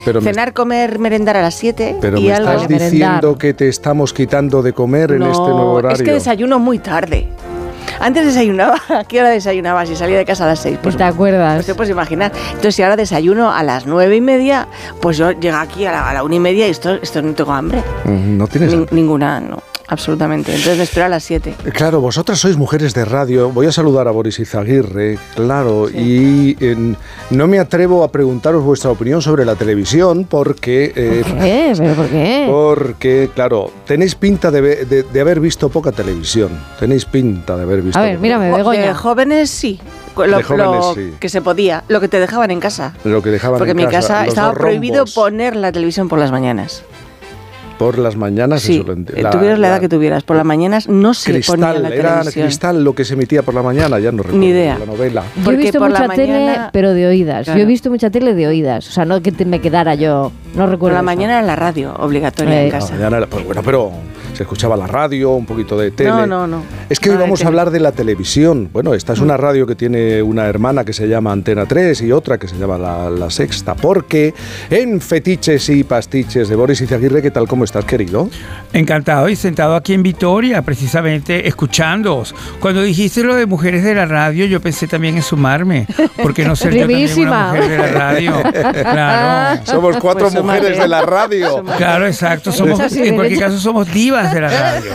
Cenar, comer, merendar a las 7. Pero y me algo estás diciendo que te estamos quitando de comer en este nuevo horario. Es que desayuno muy tarde. Antes desayunaba, ¿a qué hora desayunaba? Si salía de casa a las 6. Pues, ¿te acuerdas? Pues te puedes imaginar. Entonces, si ahora desayuno a las 9:30, pues yo llego aquí a la 1:30 y esto no tengo hambre. ¿No tienes hambre? Ninguna, no. Absolutamente. Entonces me espero a las 7. Claro, vosotras sois mujeres de radio. Voy a saludar a Boris Izaguirre, claro, sí. y no me atrevo a preguntaros vuestra opinión sobre la televisión porque... ¿Por qué? ¿Pero por qué? Porque, claro, tenéis pinta de haber visto poca televisión. Tenéis pinta de haber visto... A ver, mírame, Begoña. De jóvenes sí. Lo que se podía, lo que te dejaban en casa. Lo que dejaban porque en mi casa estaba prohibido rombos. poner la televisión por las mañanas. Por las mañanas, sí, tuvieras la edad que tuvieras, por las mañanas no se ponía la televisión. ¿Era Cristal lo que se emitía por la mañana? Ya no recuerdo. Ni idea. La novela. Yo he visto mucha tele, pero de oídas. Claro. Yo he visto mucha tele de oídas. O sea, no que me quedara yo. No recuerdo. Por la mañana era la radio obligatoria en casa. Pues bueno, pero se escuchaba la radio, un poquito de tele. No. Es que hoy vamos a hablar de la televisión. Bueno, esta es una radio que tiene una hermana que se llama Antena 3 y otra que se llama La Sexta. Porque en Fetiches y Pastiches de Boris Izaguirre, ¿qué tal? ¿Cómo estás, querido? Encantado y sentado aquí en Vitoria, precisamente escuchándoos. Cuando dijiste lo de mujeres de la radio, yo pensé también en sumarme, porque no ser yo también una mujer de la radio. Claro. Somos 4 pues mujeres de la radio. Claro, exacto. Somos, en cualquier caso somos divas de la radio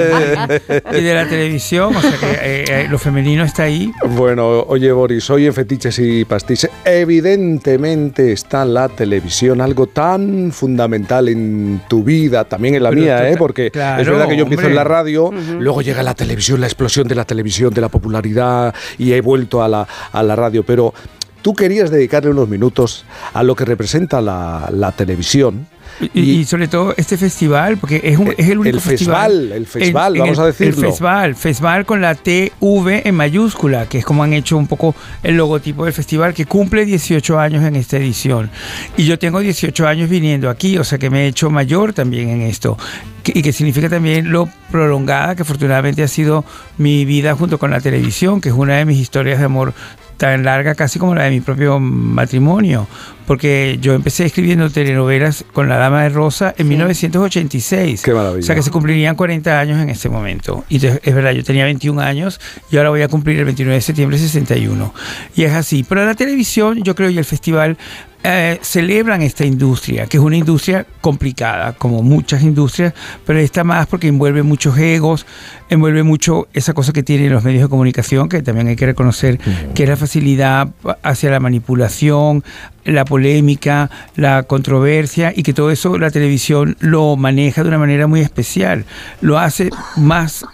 y de la televisión, o sea que lo femenino está ahí. Bueno, oye Boris, hoy en Fetiches y Pastiches evidentemente está la televisión, algo tan fundamental en tu vida, también en la mía, porque claro, es verdad que yo empiezo en la radio, luego llega la televisión, la explosión de la televisión, de la popularidad, y he vuelto a la radio, pero tú querías dedicarle unos minutos a lo que representa la televisión. Y sobre todo este festival, porque es el único festival. El festival, vamos a decirlo. El festival con la TV en mayúscula, que es como han hecho un poco el logotipo del festival, que cumple 18 años en esta edición. Y yo tengo 18 años viniendo aquí, o sea que me he hecho mayor también en esto. Y que significa también lo prolongada que afortunadamente ha sido mi vida junto con la televisión, que es una de mis historias de amor tan larga casi como la de mi propio matrimonio, porque yo empecé escribiendo telenovelas con La Dama de Rosa en 1986. Qué maravilla. O sea que se cumplirían 40 años en ese momento. Y es verdad, yo tenía 21 años y ahora voy a cumplir el 29 de septiembre 61. Y es así. Pero la televisión, yo creo, y el festival celebran esta industria, que es una industria complicada, como muchas industrias, pero esta más porque envuelve muchos egos, envuelve mucho esa cosa que tienen los medios de comunicación, que también hay que reconocer, que es la facilidad hacia la manipulación, la polémica, la controversia, y que todo eso la televisión lo maneja de una manera muy especial. Lo hace más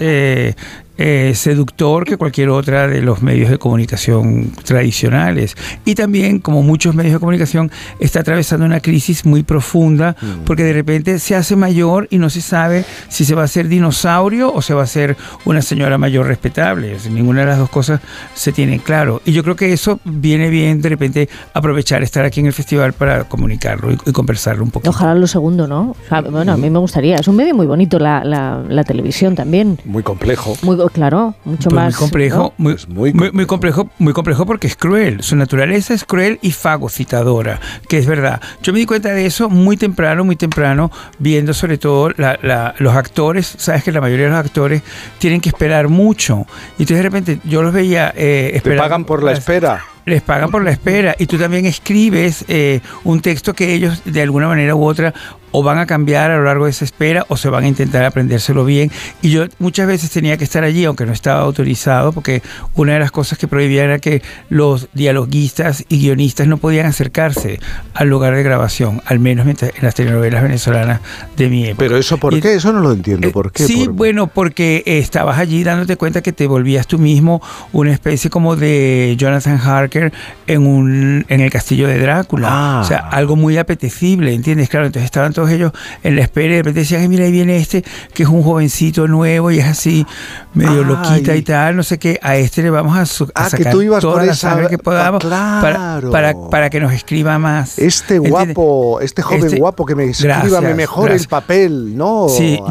seductor que cualquier otra de los medios de comunicación tradicionales. Y también, como muchos medios de comunicación, está atravesando una crisis muy profunda, porque de repente se hace mayor y no se sabe si se va a hacer dinosaurio o se va a hacer una señora mayor respetable. Ninguna de las dos cosas se tiene claro. Y yo creo que eso viene bien, de repente, aprovechar estar aquí en el festival para comunicarlo y conversarlo un poco. Ojalá lo segundo, ¿no? O sea, bueno, a mí me gustaría. Es un medio muy bonito la televisión también. Muy complejo. Claro, mucho pues más. Muy complejo, ¿no? muy complejo porque es cruel. Su naturaleza es cruel y fagocitadora, que es verdad. Yo me di cuenta de eso muy temprano, viendo sobre todo los actores. Sabes que la mayoría de los actores tienen que esperar mucho. Y entonces de repente yo los veía esperando. ¿Te pagan por la espera? Les pagan por la espera, y tú también escribes un texto que ellos de alguna manera u otra o van a cambiar a lo largo de esa espera o se van a intentar aprendérselo bien. Y yo muchas veces tenía que estar allí, aunque no estaba autorizado, porque una de las cosas que prohibían era que los dialoguistas y guionistas no podían acercarse al lugar de grabación, al menos en las telenovelas venezolanas de mi época. ¿Pero eso por qué? Eso no lo entiendo. ¿Por qué? Sí, bueno, porque estabas allí dándote cuenta que te volvías tú mismo una especie como de Jonathan Harker en el castillo de Drácula. O sea, algo muy apetecible, ¿entiendes? Claro, entonces estaban todos ellos en la espera y de repente decían, mira, ahí viene este, que es un jovencito nuevo y es así, medio loquita y tal, no sé qué. A este le vamos a sacar que tú ibas toda por la esa sangre que podamos, claro, para que nos escriba más. Este guapo, este joven guapo que me escriba mejor el papel, ¿no? Sí,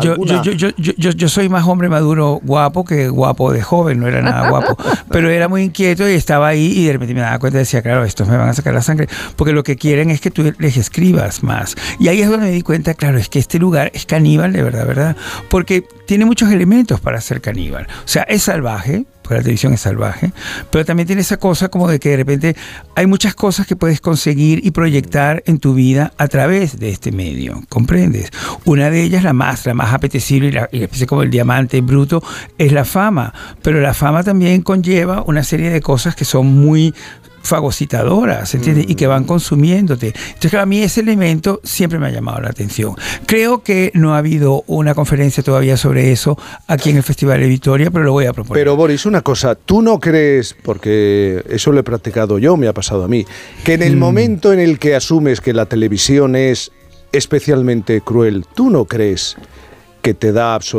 yo soy más hombre maduro guapo que guapo de joven, no era nada guapo, pero era muy inquieto y estaba ahí y de repente repente me daba cuenta y decía, claro, estos me van a sacar la sangre, porque lo que quieren es que tú les escribas más. Y ahí es donde me di cuenta, claro, es que este lugar es caníbal de verdad, porque tiene muchos elementos para ser caníbal. O sea, es salvaje, porque la televisión es salvaje, pero también tiene esa cosa como de que de repente hay muchas cosas que puedes conseguir y proyectar en tu vida a través de este medio, ¿comprendes? Una de ellas, la más apetecible y especie como el diamante bruto, es la fama, pero la fama también conlleva una serie de cosas que son muy fagocitadoras, ¿entiendes? Y que van consumiéndote. Entonces, claro, a mí ese elemento siempre me ha llamado la atención. Creo que no ha habido una conferencia todavía sobre eso aquí en el Festival de Vitoria, pero lo voy a proponer. Pero, Boris, una cosa, ¿tú no crees, porque eso lo he practicado yo, me ha pasado a mí, que en el momento en el que asumes que la televisión es especialmente cruel, ¿tú no crees que te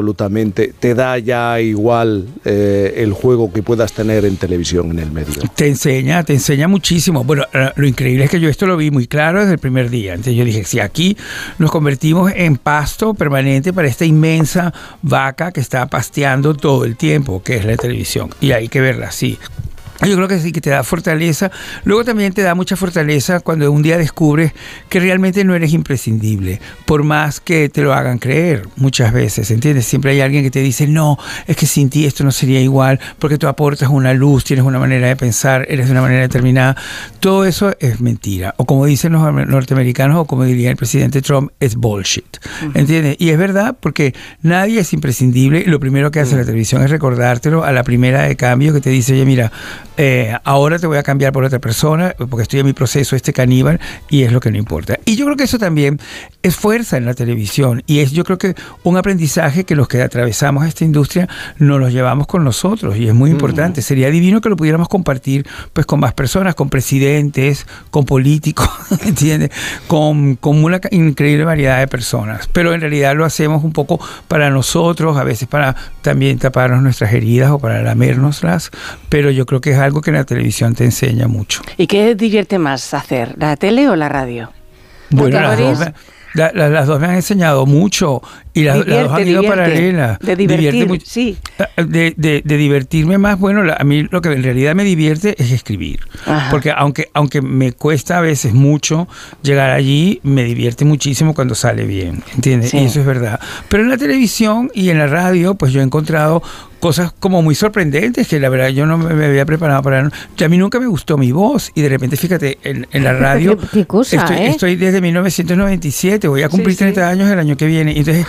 da ya igual el juego que puedas tener en televisión en el medio? Te enseña muchísimo. Bueno, lo increíble es que yo esto lo vi muy claro desde el primer día. Entonces yo dije, si aquí nos convertimos en pasto permanente para esta inmensa vaca que está pasteando todo el tiempo, que es la televisión, y hay que verla así. Yo creo que sí, que te da fortaleza. Luego también te da mucha fortaleza cuando un día descubres que realmente no eres imprescindible, por más que te lo hagan creer muchas veces, ¿entiendes? Siempre hay alguien que te dice, no, es que sin ti esto no sería igual, porque tú aportas una luz, tienes una manera de pensar, eres de una manera determinada. Todo eso es mentira. O como dicen los norteamericanos, o como diría el presidente Trump, es bullshit, ¿entiendes? Y es verdad, porque nadie es imprescindible. Lo primero que hace la televisión es recordártelo a la primera de cambio, que te dice, oye, mira, ahora te voy a cambiar por otra persona porque estoy en mi proceso caníbal, y es lo que no importa. Y yo creo que eso también es fuerza en la televisión, y es, yo creo que un aprendizaje que los que atravesamos esta industria nos los llevamos con nosotros, y es muy importante. Sería divino que lo pudiéramos compartir pues con más personas, con presidentes, con políticos, ¿entiendes? Con una increíble variedad de personas, pero en realidad lo hacemos un poco para nosotros, a veces para también taparnos nuestras heridas o para lamérnoslas, pero yo creo que es algo que en la televisión te enseña mucho. ¿Y qué divierte más hacer, la tele o la radio? Bueno, las dos me han enseñado mucho, y las dos han ido paralelas. De divertir, sí. De divertirme más, bueno, a mí lo que en realidad me divierte es escribir. Ajá. Porque aunque me cuesta a veces mucho llegar allí, me divierte muchísimo cuando sale bien, ¿entiendes? Sí. Y eso es verdad. Pero en la televisión y en la radio, pues yo he encontrado cosas como muy sorprendentes que la verdad yo no me había preparado para. A mí nunca me gustó mi voz, y de repente, fíjate, en la radio ¿Qué cosa, estoy desde 1997, voy a cumplir 30 años el año que viene, entonces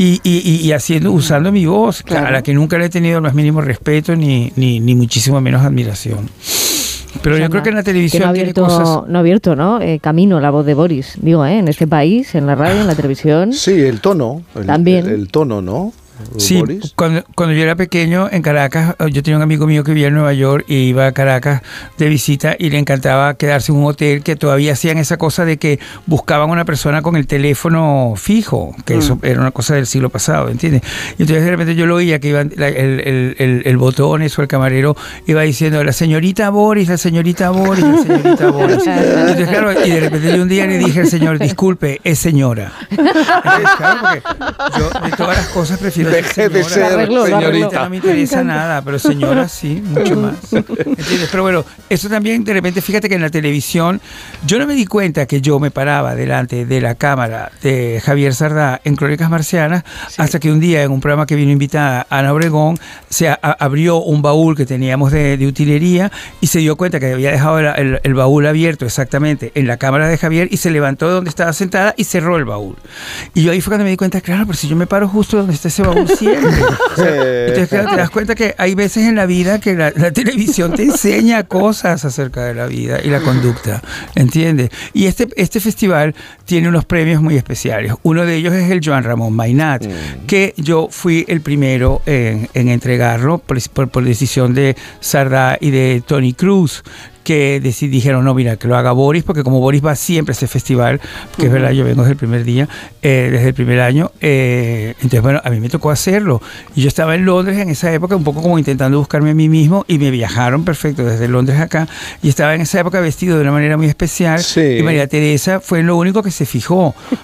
usando mi voz, claro, a la que nunca le he tenido el más mínimo respeto ni muchísimo menos admiración. Pero yo creo que en la televisión tiene cosas. No ha abierto, ¿no? Camino la voz de Boris, digo, en este país, en la radio, en la televisión. Sí, el tono. También. El tono, ¿no? Sí, cuando yo era pequeño en Caracas, yo tenía un amigo mío que vivía en Nueva York y iba a Caracas de visita, y le encantaba quedarse en un hotel que todavía hacían esa cosa de que buscaban una persona con el teléfono fijo, que eso era una cosa del siglo pasado, ¿entiendes? Y entonces de repente yo lo oía que iba el botón, eso, el camarero iba diciendo, la señorita Boris, la señorita Boris, la señorita Boris. Entonces, claro, y de repente yo un día le dije al señor, disculpe, es señora. Entonces, claro, porque yo de todas las cosas prefiero deje de ser señorita. No me interesa nada, pero señora sí, mucho más. ¿Entiendes? Pero bueno, eso también de repente, fíjate que en la televisión yo no me di cuenta que yo me paraba delante de la cámara de Javier Sardá en Crónicas Marcianas, hasta que un día en un programa que vino invitada Ana Obregón, se abrió un baúl que teníamos de utilería, y se dio cuenta que había dejado el baúl abierto exactamente en la cámara de Javier, y se levantó de donde estaba sentada y cerró el baúl. Y yo ahí fue cuando me di cuenta, claro, pero si yo me paro justo donde está ese baúl siempre. O sea, entonces, claro, te das cuenta que hay veces en la vida que la televisión te enseña cosas acerca de la vida y la conducta, ¿entiendes? Y este festival tiene unos premios muy especiales. Uno de ellos es el Joan Ramón Mainat, que yo fui el primero en entregarlo por decisión de Sardá y de Tony Cruz, que dijeron, no, mira, que lo haga Boris, porque como Boris va siempre a ese festival, que es verdad, yo vengo desde el primer día, desde el primer año, entonces, bueno, a mí me tocó hacerlo. Y yo estaba en Londres en esa época, un poco como intentando buscarme a mí mismo, y me viajaron perfecto desde Londres acá, y estaba en esa época vestido de una manera muy especial, y María Teresa fue lo único que se fijó,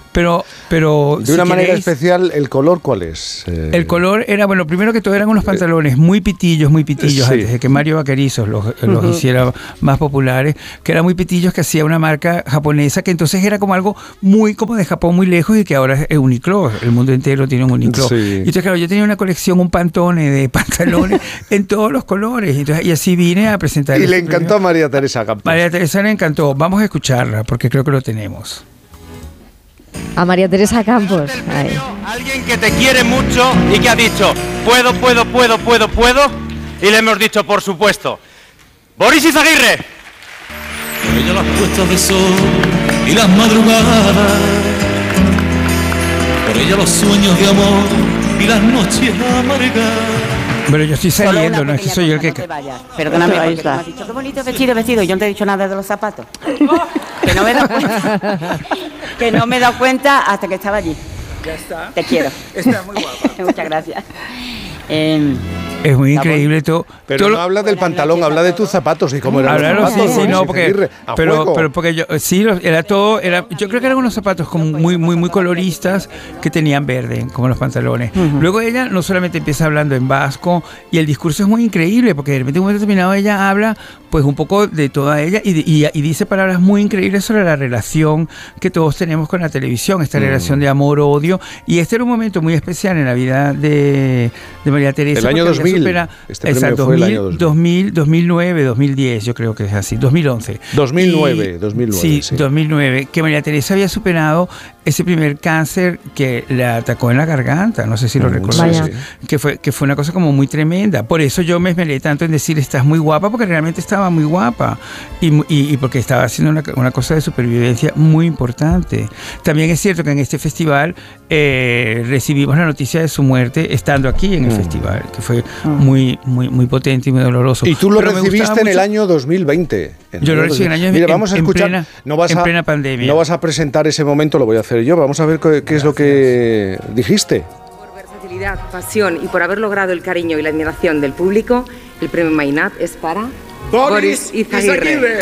Pero de una manera especial, ¿el color cuál es? El color era, bueno, primero que todo eran unos pantalones muy pitillos, sí, antes de que Mario Vaquerizo los hiciera más populares, que eran muy pitillos, que hacía una marca japonesa, que entonces era como algo muy como de Japón, muy lejos, y que ahora es Uniqlo, el mundo entero tiene un Uniqlo. Sí. Y entonces, claro, yo tenía una colección, un pantone de pantalones en todos los colores, entonces, y así vine a presentar. Y le encantó a María Teresa Campos. María Teresa le encantó. Vamos a escucharla, porque creo que lo tenemos. A María Teresa Campos. Ahí. Alguien que te quiere mucho y que ha dicho, puedo, y le hemos dicho, por supuesto, Boris Izaguirre. Por ella las puestas de sol y las madrugadas, por ella los sueños de amor y las noches amargas. Pero yo estoy saliendo, no es que soy yo el que... Perdóname, ahí está. Me has dicho, qué bonito vestido, yo no te he dicho nada de los zapatos. Que no me he dado cuenta. Que no me he dado cuenta hasta que estaba allí. Ya está. Te quiero. Está muy guapa. Muchas gracias. Es muy increíble todo. Pero todo no habla del pantalón, habla de tus zapatos y cómo eran Claro, los zapatos. sí, no, porque, pero porque yo creo que eran unos zapatos como muy coloristas que tenían verde, como los pantalones. Luego ella no solamente empieza hablando en vasco, y el discurso es muy increíble, porque de repente en un momento determinado ella habla pues un poco de toda ella y dice palabras muy increíbles sobre la relación que todos tenemos con la televisión, esta relación de amor-odio, y este era un momento muy especial en la vida de María Teresa. El año 2000. Este premio fue el año 2000. 2009, 2010, yo creo que es así, 2011. 2009. Sí, 2009, que María Teresa había superado ese primer cáncer que le atacó en la garganta, no sé si lo recuerdas, que fue una cosa como muy tremenda. Por eso yo me esmeré tanto en decir, estás muy guapa, porque realmente estaba muy guapa, y porque estaba haciendo una cosa de supervivencia muy importante. También es cierto que en este festival recibimos la noticia de su muerte estando aquí en el festival, que fue muy potente y muy doloroso. Y tú lo recibiste en el año 2020. Yo lo recibí en el año Mira, vamos a escuchar, en plena pandemia. No vas a presentar ese momento, lo voy a hacer yo. Vamos a ver qué es lo que dijiste. Por versatilidad, pasión y por haber logrado el cariño y la admiración del público, el premio Mainat es para Boris Izaguirre.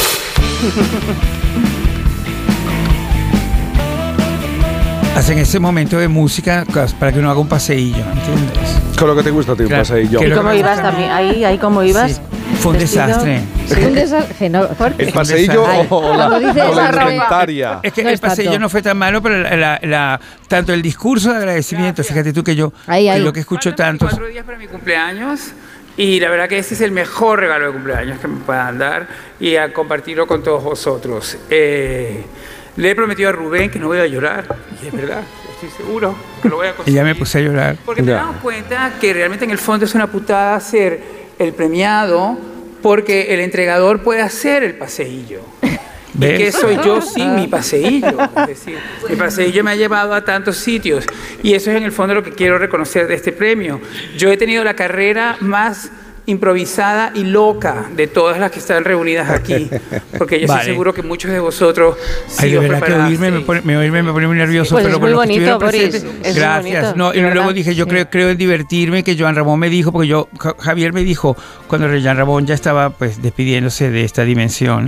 Hacen ese momento de música para que uno haga un paseillo, ¿entiendes? Con lo que te gusta a ti, un paseillo. ¿Y cómo ibas también? Ahí cómo ibas. Sí. Fue un desastre. Sí, un desastre. No, ¿El paseillo o la indumentaria? Es que el paseillo no fue tan malo, pero tanto el discurso de agradecimiento, fíjate tú que yo lo que escucho tanto. 4 días para mi cumpleaños, y la verdad que ese es el mejor regalo de cumpleaños que me puedan dar, y a compartirlo con todos vosotros. Le he prometido a Rubén que no voy a llorar, y es verdad, estoy seguro que lo voy a conseguir. Y ya me puse a llorar. Porque me he dado cuenta que realmente en el fondo es una putada ser el premiado, porque el entregador puede hacer el paseillo. ¿Ves? ¿Y qué soy yo sin mi paseillo? Es decir, mi paseillo me ha llevado a tantos sitios, y eso es en el fondo lo que quiero reconocer de este premio. Yo he tenido la carrera más improvisada y loca de todas las que están reunidas aquí, porque yo estoy seguro que muchos de vosotros sí os preparasteis. Me pone muy nervioso, pues pero es muy bonito, Boris. Gracias. No, y luego dije, yo creo en divertirme, que Joan Ramón me dijo, porque Javier me dijo, cuando Joan Ramón ya estaba pues despidiéndose de esta dimensión,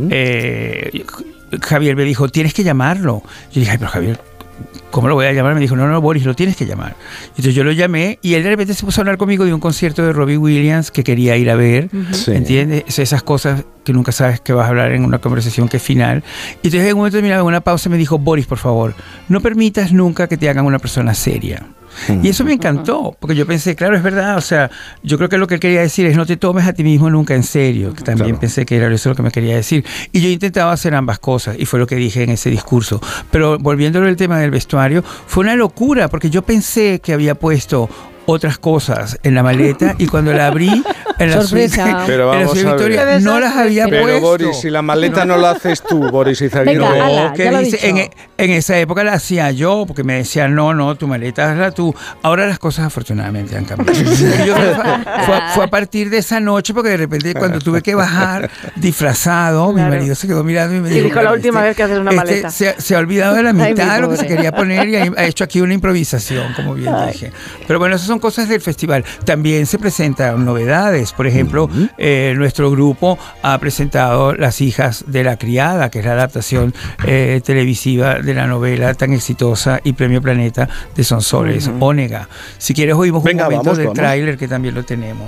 Javier me dijo, tienes que llamarlo. Yo dije, ay, pero Javier, ¿cómo lo voy a llamar? Me dijo, no, Boris, lo tienes que llamar. Entonces yo lo llamé, y él de repente se puso a hablar conmigo de un concierto de Robbie Williams que quería ir a ver, ¿entiendes? Esas cosas que nunca sabes que vas a hablar en una conversación que es final. Y entonces en un momento determinado, en una pausa, me dijo, Boris, por favor, no permitas nunca que te hagan una persona seria. Y eso me encantó, porque yo pensé, claro, es verdad, o sea, yo creo que lo que él quería decir es no te tomes a ti mismo nunca en serio, que también pensé que era eso lo que me quería decir, y yo intentaba hacer ambas cosas, y fue lo que dije en ese discurso. Pero volviéndolo al tema del vestuario, fue una locura, porque yo pensé que había puesto otras cosas en la maleta, y cuando la abrí en la sorpresa. Pero vamos en la Victoria no las había puesto. Pero Boris, si la maleta no la haces tú, Boris Izaguirre. Venga, ¿qué dice? En esa época la hacía yo, porque me decían, no, tu maleta hazla tú. Ahora las cosas afortunadamente han cambiado. Fue a partir de esa noche, porque de repente cuando tuve que bajar disfrazado, mi marido se quedó mirando y me dijo, la última vez que haces una maleta. Se ha olvidado de la mitad de lo que se quería poner, y ha hecho aquí una improvisación, como bien dije. Pero bueno, esas son cosas del festival. También se presentan novedades. Soles. Por ejemplo, nuestro grupo ha presentado Las hijas de la criada, que es la adaptación televisiva de la novela tan exitosa y Premio Planeta de Sonsoles, Onega. Si quieres oímos un momento del tráiler, que también lo tenemos.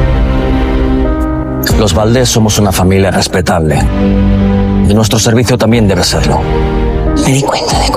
Los Valdés somos una familia respetable y nuestro servicio también debe serlo. Me di cuenta de